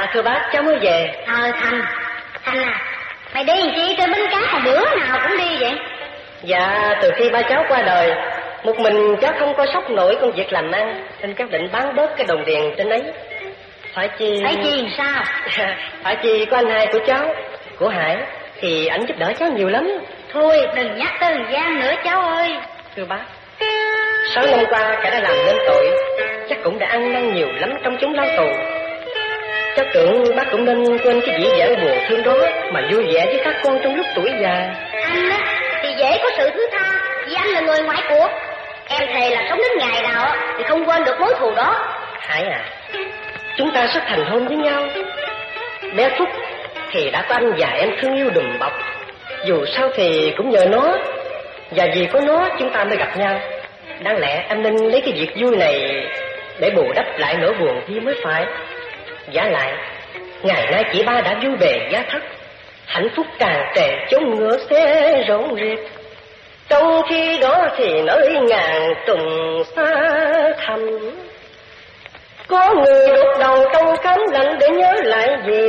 Thưa bác, cháu mới về. Thành à, mày đi làm chi trên bến cá mà bữa nào cũng đi vậy? Dạ, từ khi ba cháu qua đời, một mình cháu không có sốc nổi công việc làm ăn, nên cháu định bán bớt cái đồng tiền trên ấy. Phải chi làm sao? Phải chi có anh hai của cháu, của Hải, thì ảnh giúp đỡ cháu nhiều lắm. Thôi đừng nhắc tới thằng Giang nữa cháu ơi. Thưa bác, 6 năm qua kẻ đã làm nên tội, chắc cũng đã ăn năn nhiều lắm trong chúng lao tù. Cháu tưởng bác cũng nên quên cái dĩ vãng buồn thương đó mà vui vẻ với các con trong lúc tuổi già. Anh á thì dễ có sự thứ tha, vì anh là người ngoại cuộc. Em thề là sống đến ngày nào thì không quên được mối thù đó. Hải à, chúng ta sắp thành hôn với nhau. Bé Phúc thì đã có anh và em thương yêu đùm bọc, dù sao thì cũng nhờ nó, và vì có nó chúng ta mới gặp nhau. Đáng lẽ em nên lấy cái việc vui này để bù đắp lại nỗi buồn kia mới phải. Giả lại, ngày nay chị ba đã vui bề giá thất, hạnh phúc tràn trề chốn ngựa xe rộn rịp. Trong khi đó thì nơi ngàn trùng xa thẳm, có người đột đầu trong cánh lạnh để nhớ lại về